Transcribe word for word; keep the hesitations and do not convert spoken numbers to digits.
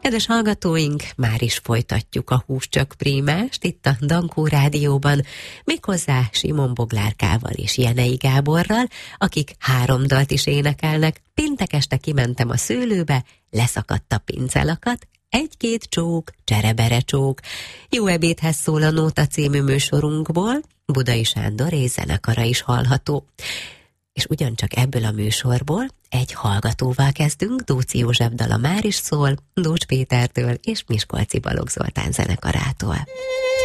Kedves hallgatóink, már is folytatjuk a Húscsök Prímást itt a Dankó Rádióban, méghozzá Simon Boglárkával és Jenei Gáborral, akik három dalt is énekelnek. Péntek este kimentem a szőlőbe, leszakadt a pincelakat, egy-két csók, cserebere csók. Jó ebédhez szól a Nóta című műsorunkból, Budai Sándor és zenekara is hallható. És ugyancsak ebből a műsorból egy hallgatóval kezdünk, Dóczi József dala már is szól, Dócs Pétertől és Miskolci Balogh Zoltán zenekarától.